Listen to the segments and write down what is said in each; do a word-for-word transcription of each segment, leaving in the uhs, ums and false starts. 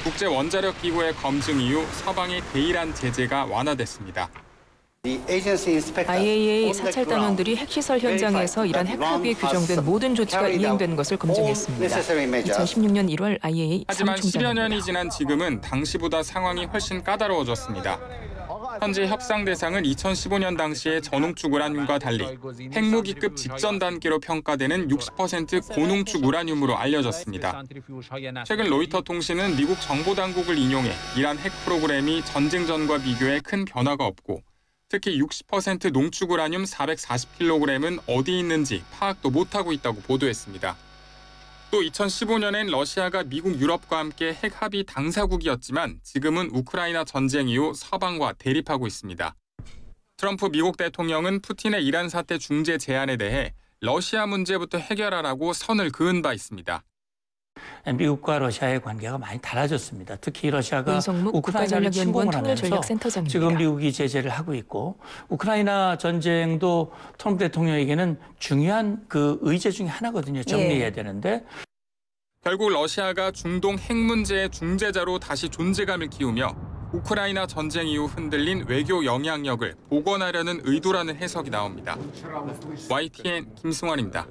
국제원자력기구의 검증 이후 서방의 대이란 제재가 완화됐습니다. 아이에이이에이 사찰단원들이 핵시설 현장에서 이란 핵합의에 규정된 모든 조치가 이행된 것을 검증했습니다. 이천십육 년 일월 아이에이이에이 하지만 십여 년이 사무총장입니다. 지난 지금은 당시보다 상황이 훨씬 까다로워졌습니다. 현재 협상 대상은 이천십오 년 당시의 전홍축 우라늄과 달리 핵무기급 직전 단계로 평가되는 육십 퍼센트 고농축 우라늄으로 알려졌습니다. 최근 로이터 통신은 미국 정보당국을 인용해 이란 핵 프로그램이 전쟁 전과 비교해 큰 변화가 없고 특히 육십 퍼센트 농축 우라늄 사백사십 킬로그램은 어디 있는지 파악도 못하고 있다고 보도했습니다. 또 이천십오 년엔 러시아가 미국, 유럽과 함께 핵 합의 당사국이었지만 지금은 우크라이나 전쟁 이후 서방과 대립하고 있습니다. 트럼프 미국 대통령은 푸틴의 이란 사태 중재 제안에 대해 러시아 문제부터 해결하라고 선을 그은 바 있습니다. 미국과 러시아의 관계가 많이 달라졌습니다. 특히 러시아가 우크라이나를 국가전략연구원 침공을 하면서 통일전략센터장입니다. 지금 미국이 제재를 하고 있고 우크라이나 전쟁도 트럼프 대통령에게는 중요한 그 의제 중에 하나거든요. 정리해야 예. 되는데. 결국 러시아가 중동 핵 문제의 중재자로 다시 존재감을 키우며 우크라이나 전쟁 이후 흔들린 외교 영향력을 복원하려는 의도라는 해석이 나옵니다. 와이티엔 김승환입니다.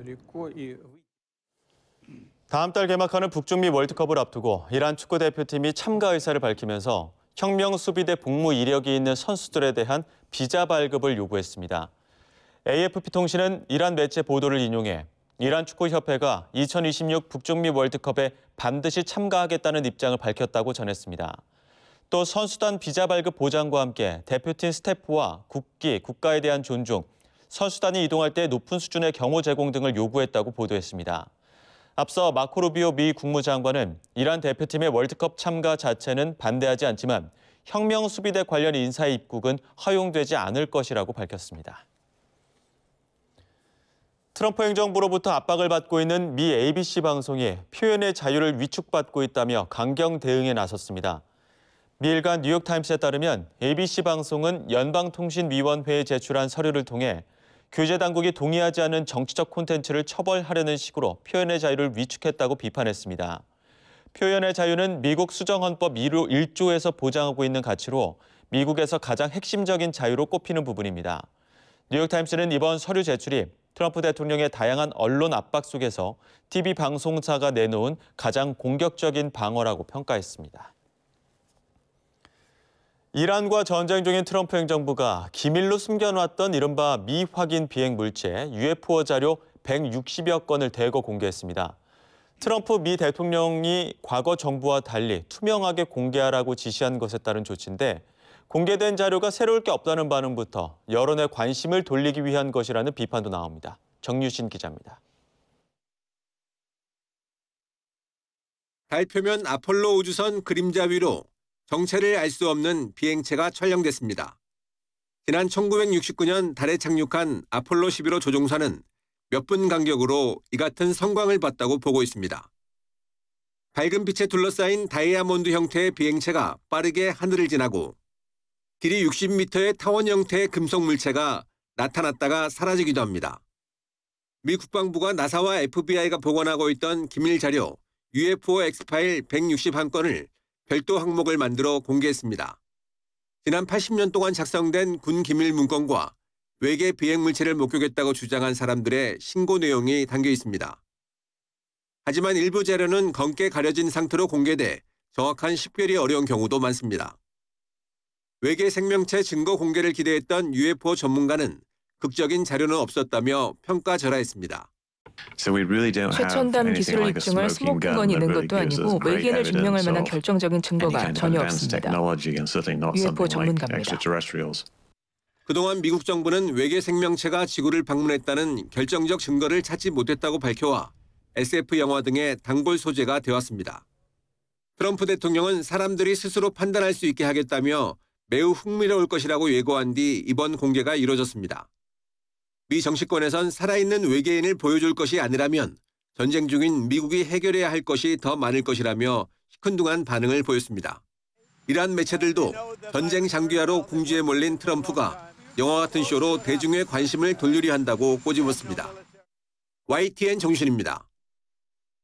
다음 달 개막하는 북중미 월드컵을 앞두고 이란 축구대표팀이 참가 의사를 밝히면서 혁명수비대 복무 이력이 있는 선수들에 대한 비자 발급을 요구했습니다. 에이에프피 통신은 이란 매체 보도를 인용해 이란 축구협회가 이천이십육 북중미 월드컵에 반드시 참가하겠다는 입장을 밝혔다고 전했습니다. 또 선수단 비자 발급 보장과 함께 대표팀 스태프와 국기, 국가에 대한 존중, 선수단이 이동할 때 높은 수준의 경호 제공 등을 요구했다고 보도했습니다. 앞서 마코 루비오 미 국무장관은 이란 대표팀의 월드컵 참가 자체는 반대하지 않지만 혁명수비대 관련 인사의 입국은 허용되지 않을 것이라고 밝혔습니다. 트럼프 행정부로부터 압박을 받고 있는 미 에이비씨 방송이 표현의 자유를 위축받고 있다며 강경 대응에 나섰습니다. 미 일간 뉴욕타임스에 따르면 에이비씨 방송은 연방통신위원회에 제출한 서류를 통해 규제 당국이 동의하지 않은 정치적 콘텐츠를 처벌하려는 식으로 표현의 자유를 위축했다고 비판했습니다. 표현의 자유는 미국 수정헌법 일 조에서 보장하고 있는 가치로 미국에서 가장 핵심적인 자유로 꼽히는 부분입니다. 뉴욕타임스는 이번 서류 제출이 트럼프 대통령의 다양한 언론 압박 속에서 티비 방송사가 내놓은 가장 공격적인 방어라고 평가했습니다. 이란과 전쟁 중인 트럼프 행정부가 기밀로 숨겨놨던 이른바 미확인 비행 물체 유에프오 자료 백육십여 건을 대거 공개했습니다. 트럼프 미 대통령이 과거 정부와 달리 투명하게 공개하라고 지시한 것에 따른 조치인데 공개된 자료가 새로울 게 없다는 반응부터 여론의 관심을 돌리기 위한 것이라는 비판도 나옵니다. 정유신 기자입니다. 달 표면 아폴로 우주선 그림자 위로 정체를 알 수 없는 비행체가 촬영됐습니다. 지난 천구백육십구 년 달에 착륙한 아폴로 십일 호 조종사는 몇 분 간격으로 이 같은 성광을 봤다고 보고 있습니다. 밝은 빛에 둘러싸인 다이아몬드 형태의 비행체가 빠르게 하늘을 지나고 길이 육십 미터의 타원 형태의 금속 물체가 나타났다가 사라지기도 합니다. 미 국방부가 나사와 에프비아이가 보관하고 있던 기밀 자료 유에프오 X파일 백육십일 건을 별도 항목을 만들어 공개했습니다. 지난 팔십 년 동안 작성된 군 기밀 문건과 외계 비행 물체를 목격했다고 주장한 사람들의 신고 내용이 담겨 있습니다. 하지만 일부 자료는 검게 가려진 상태로 공개돼 정확한 식별이 어려운 경우도 많습니다. 외계 생명체 증거 공개를 기대했던 유에프오 전문가는 극적인 자료는 없었다며 평가절하했습니다. 최첨단 기술을 입증할 스모킹건이 있는 것도 아니고 외계인을 증명할 만한 결정적인 증거가 전혀 없습니다. 유에프오 전문가입니다. 그동안 미국 정부는 외계 생명체가 지구를 방문했다는 결정적 증거를 찾지 못했다고 밝혀와 에스에프 영화 등의 단골 소재가 되었습니다. 트럼프 대통령은 사람들이 스스로 판단할 수 있게 하겠다며 매우 흥미로울 것이라고 예고한 뒤 이번 공개가 이뤄졌습니다. 미 정치권에선 살아있는 외계인을 보여줄 것이 아니라면 전쟁 중인 미국이 해결해야 할 것이 더 많을 것이라며 시큰둥한 반응을 보였습니다. 이란 매체들도 전쟁 장기화로 궁지에 몰린 트럼프가 영화 같은 쇼로 대중의 관심을 돌리려 한다고 꼬집었습니다. 와이티엔 정신입니다.